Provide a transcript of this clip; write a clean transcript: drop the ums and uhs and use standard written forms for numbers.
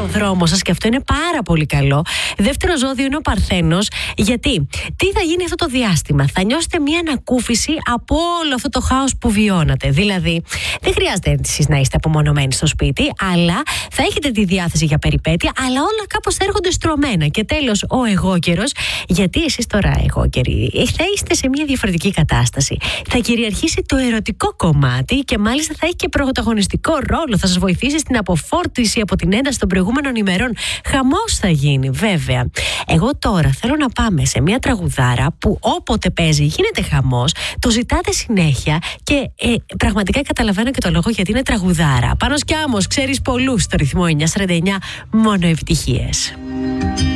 δρόμο σας και αυτό είναι πάρα πολύ καλό. Δεύτερο ζώδιο είναι ο Παρθένος. Γιατί, τι θα γίνει αυτό το διάστημα? Θα νιώσετε μια ανακούφιση από όλο αυτό το χάος που βιώνατε. Δηλαδή, δεν χρειάζεται εσείς να είστε απομονωμένοι στο σπίτι, αλλά θα έχετε τη διάθεση για περιπέτεια, αλλά όλα κάπως θα έρχονται στρωμένα. Και τέλος, ο εγώκερος. Γιατί εσείς τώρα, εγώκεροι, θα είστε σε μια διαφορετική κατάσταση. Θα κυριαρχήσει το ερωτικό κομμάτι και μάλιστα θα έχει και πρωταγωνιστικό ρόλο. Θα σας βοηθήσει στην αποφόρτιση από την ένταση των προηγούμενων ημερών. Χαμός θα γίνει, βέβαια. Εγώ τώρα θέλω να πάμε σε μια τραγουδάρα που όποτε παίζει γίνεται χαμός. Το ζητάτε συνέχεια και πραγματικά καταλαβαίνω και το λόγο γιατί είναι τραγουδάρα. Πάνος Κιάμος, ξέρεις πολλούς, στο ρυθμό 949, μόνο επιτυχίες.